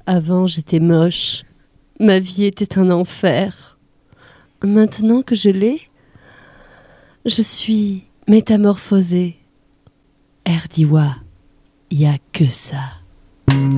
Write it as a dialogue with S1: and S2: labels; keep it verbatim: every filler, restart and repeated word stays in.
S1: Avant, j'étais moche. Ma vie était un enfer. Maintenant que je l'ai, je suis métamorphosée. Erdiwa, y a que ça.